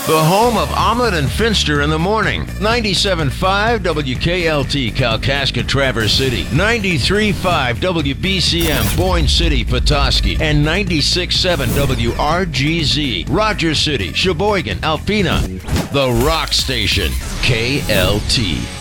The home of Omelet and Finster in the morning. 97.5 WKLT Kalkaska Traverse City. 93.5 WBCM Boyne City Petoskey. And 96.7 WRGZ Rogers City, Sheboygan, Alpena. The Rock Station. KLT.